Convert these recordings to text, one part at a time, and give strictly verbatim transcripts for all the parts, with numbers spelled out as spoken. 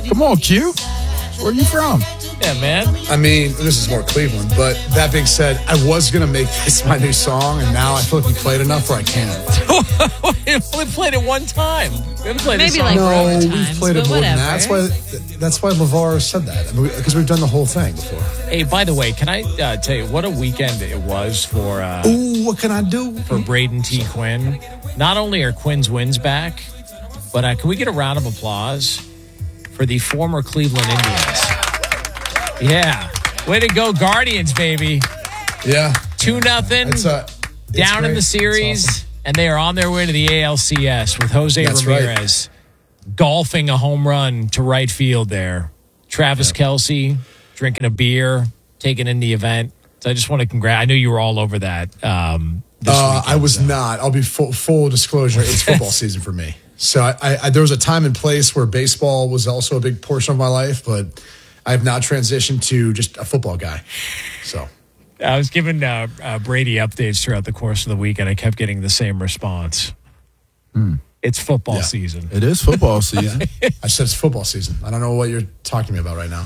Come on, Q. Where are you from? Yeah, man. I mean, this is more Cleveland, but that being said, I was going to make this my new song, and now I feel like we played enough where I can't. We only played it one time. We haven't played Maybe this song. like No, four we've times, played it but more than whatever. that. That's why, that's why LeVar said that, because we've done the whole thing before. Hey, by the way, can I uh, tell you what a weekend it was for uh, Ooh, what can I do? for Braden T. Quinn? Not only are Quinn's wins back, but uh, can we get a round of applause for the former Cleveland Indians? Yeah. Way to go, Guardians, baby. Yeah. two nothing It's, uh, it's down in great. the series, It's awesome. and they are on their way to the A L C S with Jose That's Ramirez golfing a home run to right field there. Travis Kelce drinking a beer, taking in the event. So I just want to congratulate. I knew you were all over that. Um, this Uh, I weekend, was so. not. I'll be full, full disclosure. It's football season for me. So I, I, I, there was a time and place where baseball was also a big portion of my life, but I have now transitioned to just a football guy. So I was giving uh, uh, Brady updates throughout the course of the week, and I kept getting the same response. Hmm. It's football Yeah. season. It is football season. I said it's football season. I don't know what you're talking to me about right now.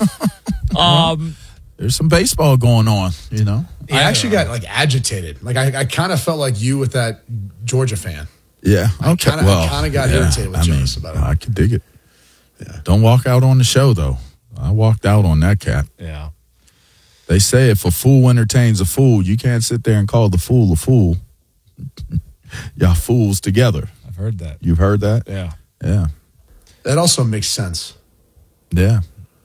Um, There's some baseball going on, you know. I actually got like agitated. Like I, I kind of felt like you with that Georgia fan. Yeah. Okay. kinda- I well, kinda got yeah, irritated with I mean, Jonas about it. I can dig it. Yeah. Don't walk out on the show, though. I walked out on that cat. yeah. They say if a fool entertains a fool, you can't sit there and call the fool a fool. Y'all fools together. I've heard that. You've heard that? Yeah. Yeah. That also makes sense. Yeah.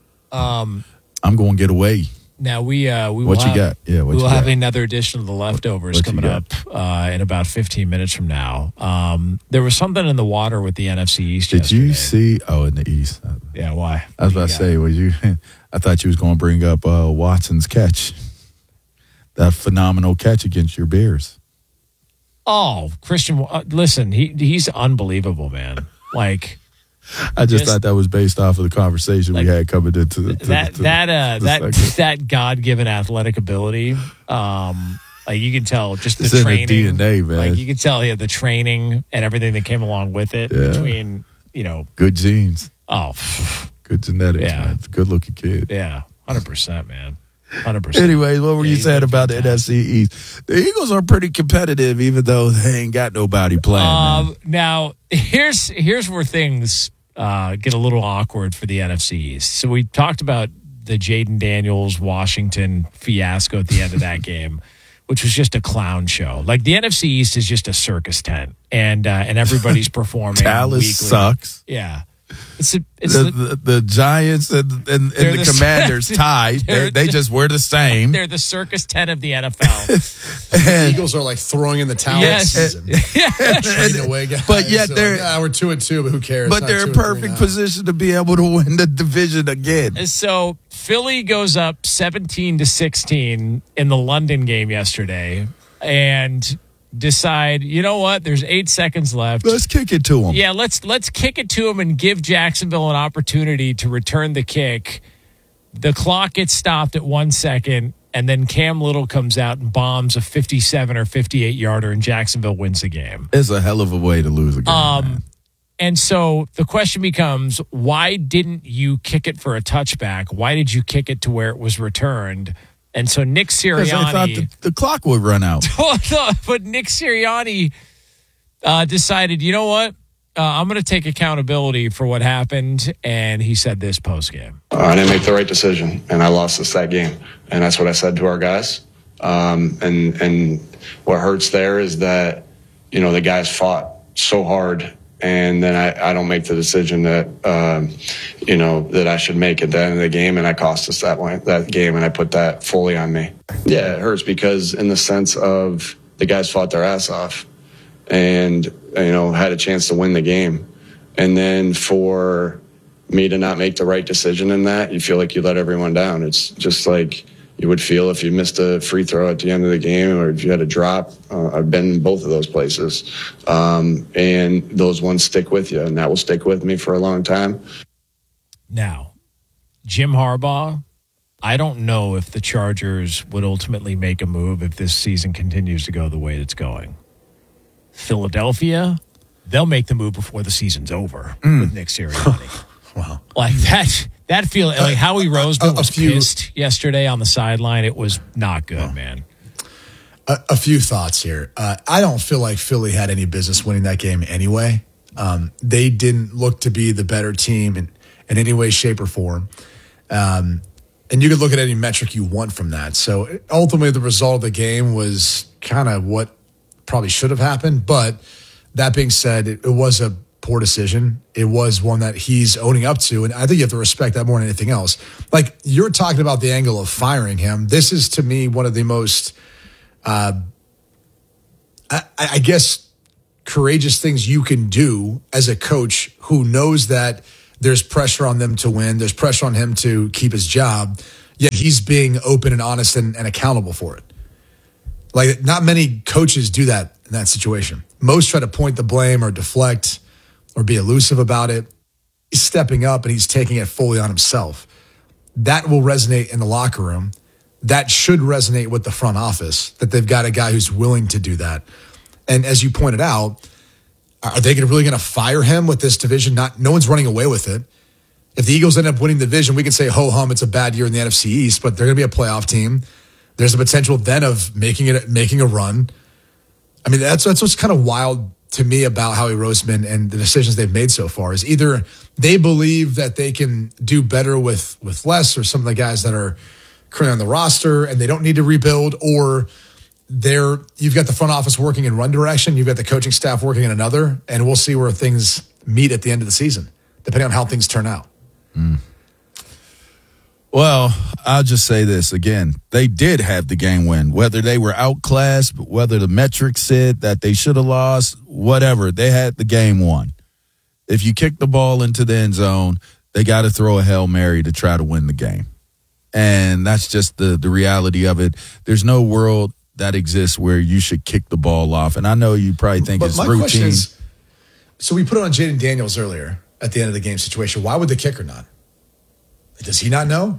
Um, I'm going to get away. now we uh, we What will you have, got? Yeah, what we you will have got? another edition of the leftovers What you coming up got? uh, in about fifteen minutes from now. Um, there was something in the water with the N F C East. Did yesterday. you see? Oh, in the East. Yeah, why? I was What about do to you say, was you? I thought you was going to bring up uh, Watson's catch, that phenomenal catch against your Bears. got? Oh, Christian, uh, listen, he he's unbelievable, man. Like I just, Just- thought that was based off of the conversation Like, we had coming into the, to that the, to that uh, the that second. that God given athletic ability. Um, like you can tell just the It's in the training, D N A, man. Like you can tell, yeah, the training and everything that came along with it. Yeah. Between you know, Good genes, oh, good genetics, Yeah. man. Good looking kid. yeah, hundred percent, man, hundred percent. Anyways, what were Yeah, you he's saying been about the N F C East? The Eagles are pretty competitive, even though they ain't got nobody playing. man. Um, now here's here's where things uh, get a little awkward for the N F C East. So we talked about the Jaden Daniels Washington fiasco at the end of that game, which was just a clown show. Like the N F C East is just a circus tent, and uh, and everybody's performing. Dallas weekly. sucks. Yeah, it's a, it's The, the, the, the Giants and, and, and They're the the- Commanders tied. they're They, they the- just were the same. they're the circus tent of the N F L. The And- Eagles are like throwing in the towel Yes. this season. Trading away guys. But yet So, they're- like, yeah, we're two and two, but who cares? but Not they're two in and three perfect now. position to be able to win the division again. So Philly goes up seventeen to sixteen in the London game yesterday, and decide, you know what? There's eight seconds left. Let's kick it to them. Yeah, let's let's kick it to him and give Jacksonville an opportunity to return the kick. The clock gets stopped at one second, and then Cam Little comes out and bombs a fifty-seven or fifty-eight yarder, and Jacksonville wins the game. It's a hell of a way to lose a game. Um, man. And so the question becomes, why didn't you kick it for a touchback? Why did you kick it to where it was returned? And so Nick 'Cause I thought Sirianni, the, the clock would run out. but Nick Sirianni uh, decided, you know what? Uh, I'm going to take accountability for what happened. And he said this post game. Uh, I didn't make the right decision, and I lost us that game. And that's what I said to our guys. Um, and and what hurts there is that, you know, the guys fought so hard, and then I, I don't make the decision that, um, you know, that I should make at the end of the game, and I cost us that one, that game, and I put that fully on me. Yeah, it hurts because in the sense of the guys fought their ass off and, you know, had a chance to win the game. And then for me to not make the right decision in that, you feel like you let everyone down. It's just like you would feel if you missed a free throw at the end of the game or if you had a drop. Uh, I've been in both of those places. Um, and those ones stick with you, and that will stick with me for a long time. Now, Jim Harbaugh, I don't know if the Chargers would ultimately make a move if this season continues to go the way it's going. Philadelphia, they'll make the move before the season's over with Nick Sirianni. Wow. Like that, that feeling, like Howie Roseman a, a was few, pissed yesterday on the sideline. It was not good, wow. man. A, a few thoughts here. Uh, I don't feel like Philly had any business winning that game anyway. Um, they didn't look to be the better team in, in any way, shape, or form. Um, and you could look at any metric you want from that. So ultimately, the result of the game was kind of what probably should have happened. But that being said, it, it was a poor decision. It was one that he's owning up to, and I think you have to respect that more than anything else. Like, you're talking about the angle of firing him. This is, to me, one of the most, uh, I, I guess, courageous things you can do as a coach who knows that there's pressure on them to win, there's pressure on him to keep his job, yet he's being open and honest and, and accountable for it. Like, not many coaches do that in that situation. Most try to point the blame or deflect or be elusive about it. He's stepping up and he's taking it fully on himself. That will resonate in the locker room. That should resonate with the front office, that they've got a guy who's willing to do that. And as you pointed out, are they really going to fire him with this division? Not, no one's running away with it. If the Eagles end up winning the division, we can say, ho-hum, it's a bad year in the N F C East, but they're going to be a playoff team. There's a potential then of making it, making a run. I mean, that's, that's what's kind of wild to me about Howie Roseman and the decisions they've made so far is either they believe that they can do better with, with less, or some of the guys that are currently on the roster and they don't need to rebuild, or they're, you've got the front office working in one direction, you've got the coaching staff working in another, and we'll see where things meet at the end of the season, depending on how things turn out. Mm. Well, I'll just say this again. They did have the game win, whether they were outclassed, whether the metrics said that they should have lost, whatever. They had the game won. If you kick the ball into the end zone, they got to throw a Hail Mary to try to win the game. And that's just the, the reality of it. There's no world that exists where you should kick the ball off. And I know you probably think but it's my routine. Question is, so we put it on Jaden Daniels earlier at the end of the game situation. Why would the kicker not? Does he not know?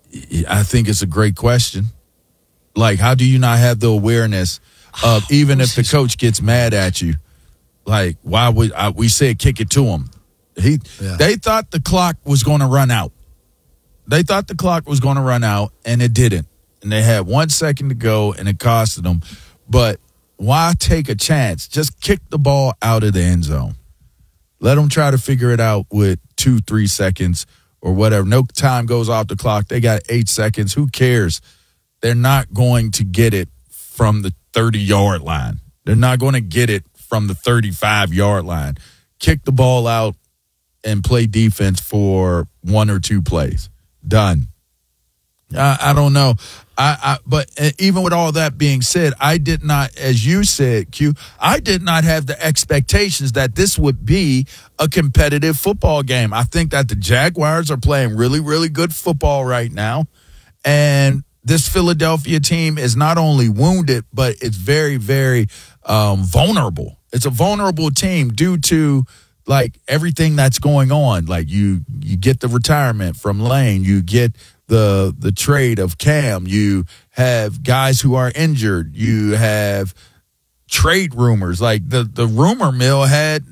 I think it's a great question. Like, how do you not have the awareness of, even if the coach gets mad at you, like, why would I, we said kick it to him? He, yeah. They thought the clock was going to run out. They thought the clock was going to run out, and it didn't. And they had one second to go, and it costed them. But why take a chance? Just kick the ball out of the end zone. Let them try to figure it out with two, three seconds or whatever. No time goes off the clock. They got eight seconds. Who cares? They're not going to get it from the thirty-yard line. They're not going to get it from the thirty-five-yard line. Kick the ball out and play defense for one or two plays. Done. I, I don't know. I, I but even with all that being said, I did not, as you said, Q, I did not have the expectations that this would be a competitive football game. I think that the Jaguars are playing really, really good football right now. And this Philadelphia team is not only wounded, but it's very, very um, vulnerable. It's a vulnerable team due to, like, everything that's going on. Like, you you get the retirement from Lane, you get the the trade of Cam, you have guys who are injured, you have trade rumors. Like, the, the rumor mill had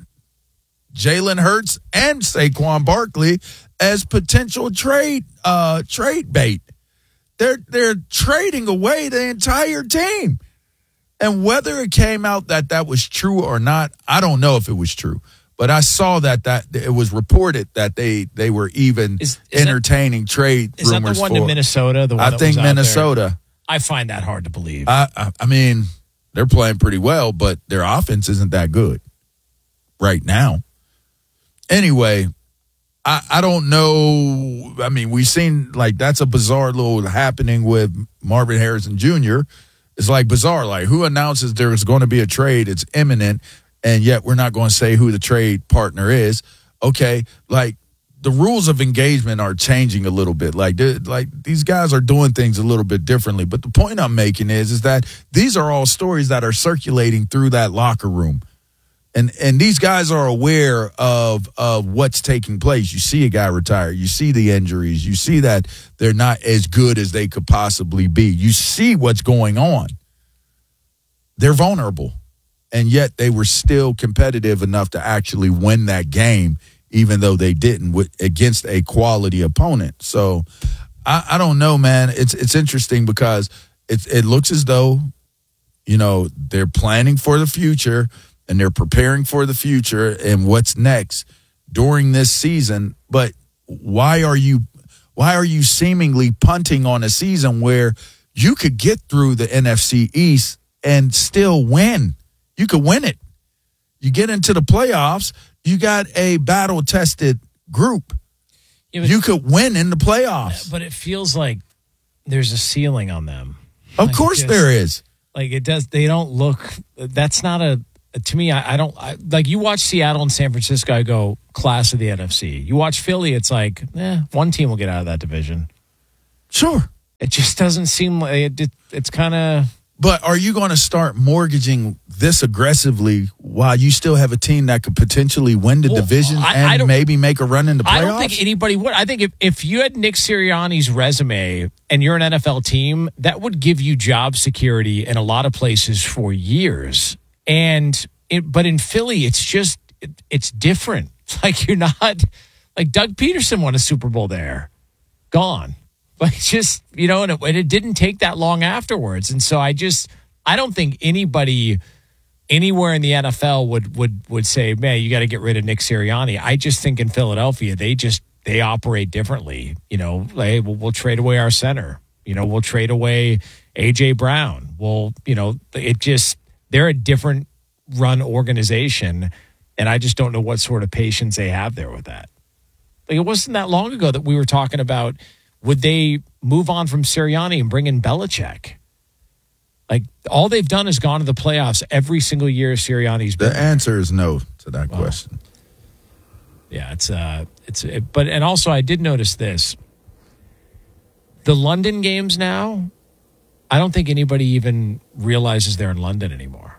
Jalen Hurts and Saquon Barkley as potential trade uh, trade bait. They're they're trading away the entire team. And whether it came out that that was true or not, I don't know if it was true. But I saw that that it was reported that they, they were even is, is entertaining that, trade is rumors. Is that the one for, to Minnesota? The one I that think was Minnesota. Out there? I find that hard to believe. I, I I mean, they're playing pretty well, but their offense isn't that good right now. Anyway, I, I don't know. I mean, we've seen, like, that's a bizarre little happening with Marvin Harrison Junior It's like bizarre. Like, who announces there's going to be a trade? It's imminent. And yet we're not going to say who the trade partner is. Okay, like, the rules of engagement are changing a little bit. Like, like these guys are doing things a little bit differently. But the point I'm making is, is that these are all stories that are circulating through that locker room. And and these guys are aware of, of what's taking place. You see a guy retire. You see the injuries. You see that they're not as good as they could possibly be. You see what's going on. They're vulnerable. And yet they were still competitive enough to actually win that game, even though they didn't with, against a quality opponent. So I, I don't know, man. It's it's interesting because it it looks as though, you know, they're planning for the future and they're preparing for the future and what's next during this season. But why are you why are you seemingly punting on a season where you could get through the N F C East and still win? You could win it. You get into the playoffs, you got a battle-tested group. Yeah, you could win in the playoffs. But it feels like there's a ceiling on them. Of like course just, there is. Like it does. They don't look. That's not a. To me, I, I don't I, like. You watch Seattle and San Francisco. I go class of the N F C. You watch Philly. It's like, eh, one team will get out of that division. Sure. It just doesn't seem like it. it it's kind of. But are you going to start mortgaging this aggressively while you still have a team that could potentially win the well, division I, and I maybe make a run in the playoffs? I don't think anybody would. I think if, if you had Nick Sirianni's resume and you're an N F L team, that would give you job security in a lot of places for years. And it, but in Philly, it's just it, it's different. It's like you're not like Doug Peterson won a Super Bowl there, gone. But it's just, you know, and it, and it didn't take that long afterwards. And so I just, I don't think anybody anywhere in the N F L would would would say, man, you got to get rid of Nick Sirianni. I just think in Philadelphia, they just, they operate differently. You know, like, we'll, we'll trade away our center. You know, we'll trade away A J Brown. Well, you know, it just, they're a different run organization. And I just don't know what sort of patience they have there with that. Like, it wasn't that long ago that we were talking about, would they move on from Sirianni and bring in Belichick? Like, all they've done is gone to the playoffs every single year Sirianni's been. The answer is no to that well, question. Yeah, it's uh, it's it, but and also I did notice this. The London games now, I don't think anybody even realizes they're in London anymore.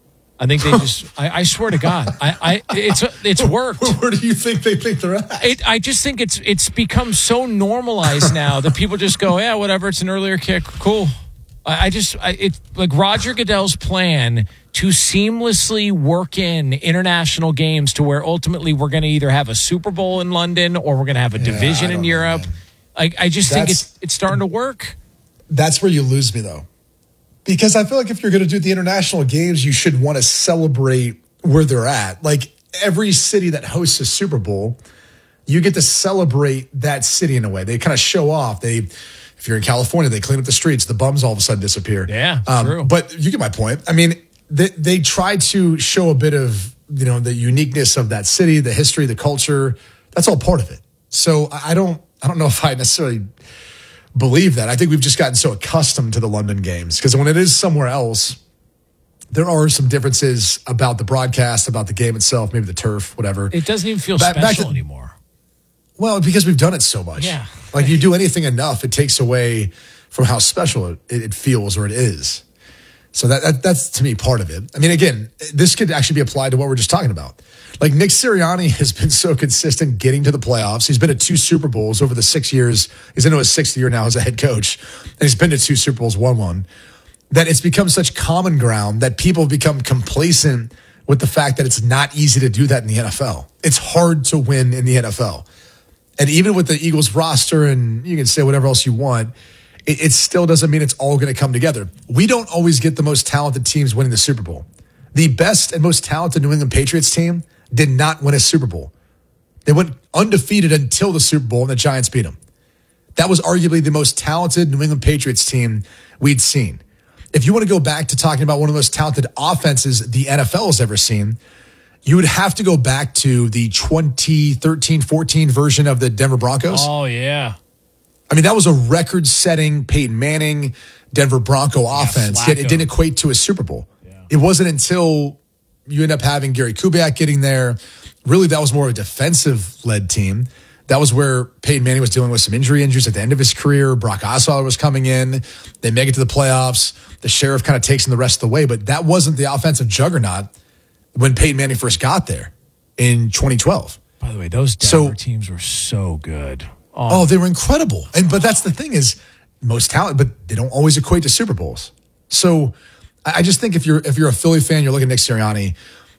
I think they just. I, I swear to God, I, I it's it's worked. Where do you think they think they're at? It, I just think it's it's become so normalized now that people just go, yeah, whatever. It's an earlier kick, cool. I, I just I, it's like Roger Goodell's plan to seamlessly work in international games to where ultimately we're going to either have a Super Bowl in London or we're going to have a Yeah, division in Europe. Know, I I just think That's- it's it's starting to work. That's where you lose me, though. Because I feel like if you're going to do the international games, you should want to celebrate where they're at. Like, every city that hosts a Super Bowl, you get to celebrate that city in a way. They kind of show off. They, if you're in California, they clean up the streets. The bums all of a sudden disappear. Yeah, um, true. But you get my point. I mean, they, they try to show a bit of, you know, the uniqueness of that city, the history, the culture. That's all part of it. So I don't, I don't know if I necessarily believe that. I think we've just gotten so accustomed to the London games because when it is somewhere else, there are some differences about the broadcast, about the game itself, maybe the turf, whatever. It doesn't even feel Back- back special to- anymore. Well, because we've done it so much. Yeah. Like, you do anything enough, it takes away from how special it, it feels or it is. So that, that that's, to me, part of it. I mean, again, this could actually be applied to what we're just talking about. Like, Nick Sirianni has been so consistent getting to the playoffs. He's been to two Super Bowls over the six years. He's into his sixth year now as a head coach. And he's been to two Super Bowls, won one. That it's become such common ground that people have become complacent with the fact that it's not easy to do that in the N F L. It's hard to win in the N F L. And even with the Eagles roster, and you can say whatever else you want, it, it still doesn't mean it's all going to come together. We don't always get the most talented teams winning the Super Bowl. The best and most talented New England Patriots team did not win a Super Bowl. They went undefeated until the Super Bowl, and the Giants beat them. That was arguably the most talented New England Patriots team we'd seen. If you want to go back to talking about one of the most talented offenses the N F L has ever seen, you would have to go back to the twenty thirteen fourteen version of the Denver Broncos. Oh, yeah. I mean, that was a record-setting Peyton Manning, Denver Bronco offense, yet it Flacco. didn't equate to a Super Bowl. Yeah. It wasn't until you end up having Gary Kubiak getting there. Really, that was more of a defensive-led team. That was where Peyton Manning was dealing with some injury injuries at the end of his career. Brock Osweiler was coming in. They make it to the playoffs. The Sheriff kind of takes them the rest of the way, but that wasn't the offensive juggernaut when Peyton Manning first got there in twenty twelve. By the way, those Denver So- teams were so good. Oh, they were incredible. And but that's the thing is most talent, but they don't always equate to Super Bowls. So I I just think if you're if you're a Philly fan, you're looking at Nick Sirianni,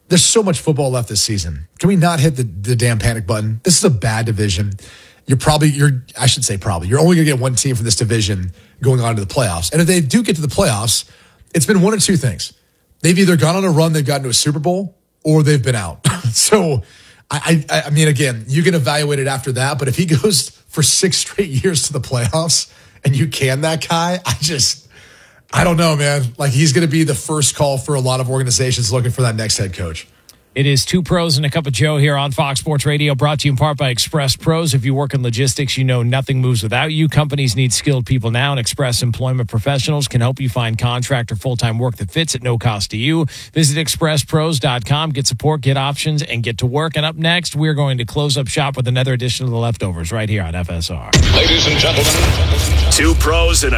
there's so much football left this season. Can we not hit the, the damn panic button? This is a bad division. You're probably, you're, I should say probably, you're only going to get one team from this division going on to the playoffs. And if they do get to the playoffs, it's been one of two things. They've either gone on a run, they've gotten to a Super Bowl, or they've been out. So, I, I, I mean, again, you can evaluate it after that. But if he goes for six straight years to the playoffs and you can that guy, I just, I don't know, man. Like, he's going to be the first call for a lot of organizations looking for that next head coach. It is Two Pros and a Cup of Joe here on Fox Sports Radio, brought to you in part by Express Pros. If you work in logistics, you know nothing moves without you. Companies need skilled people now, and Express Employment Professionals can help you find contract or full-time work that fits at no cost to you. Visit express pros dot com, get support, get options, and get to work. And up next, we're going to close up shop with another edition of The Leftovers right here on F S R. Ladies and gentlemen, Two Pros and a